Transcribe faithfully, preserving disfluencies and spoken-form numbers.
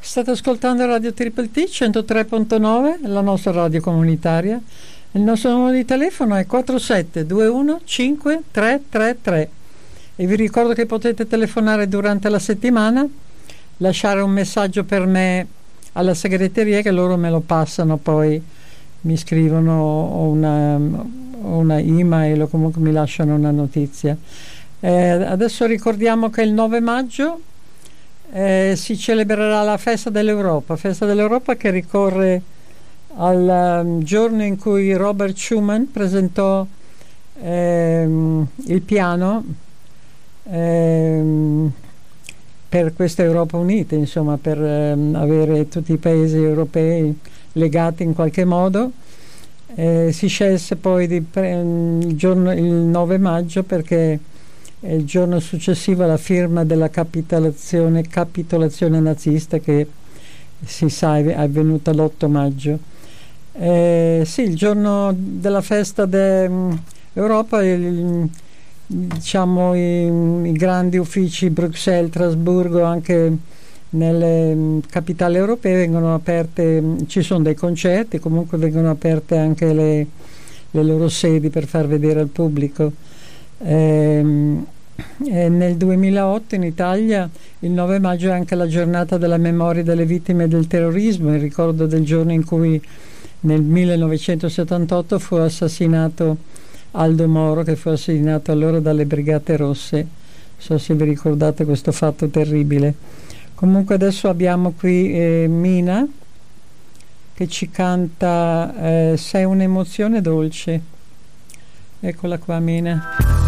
State ascoltando Radio Triple T centotré virgola nove, la nostra radio comunitaria. Il nostro numero di telefono è quattro sette due uno cinque tre tre tre e vi ricordo che potete telefonare durante la settimana, lasciare un messaggio per me alla segreteria che loro me lo passano, poi mi scrivono una, una email o comunque mi lasciano una notizia. Eh, adesso ricordiamo che il nove maggio eh, si celebrerà la Festa dell'Europa, Festa dell'Europa che ricorre al um, giorno in cui Robert Schuman presentò ehm, il piano ehm, per questa Europa unita, insomma, per ehm, avere tutti i paesi europei legati in qualche modo. Eh, si scelse poi di pre- il, giorno, il nove maggio perché è il giorno successivo alla firma della capitolazione, capitolazione nazista, che si sa è avvenuta l'otto maggio. Eh, sì, il giorno della festa d'Europa, il, diciamo i, i grandi uffici Bruxelles, Strasburgo, anche nelle capitali europee vengono aperte, ci sono dei concerti, comunque vengono aperte anche le, le loro sedi per far vedere al pubblico. Eh, e nel duemilaotto in Italia il nove maggio è anche la giornata della memoria delle vittime del terrorismo, in ricordo del giorno in cui nel millenovecentosettantotto fu assassinato Aldo Moro, che fu assassinato allora dalle Brigate Rosse. Non so se vi ricordate questo fatto terribile. Comunque adesso abbiamo qui eh, Mina che ci canta eh, Sei un'emozione dolce. Eccola qua, Mina.